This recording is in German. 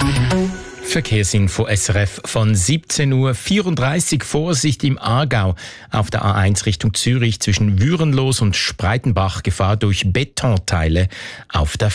Verkehrsinfo SRF von 17:34 Uhr. Vorsicht im Aargau. Auf der A1 Richtung Zürich zwischen Würenlos und Spreitenbach Gefahr durch Betonteile auf der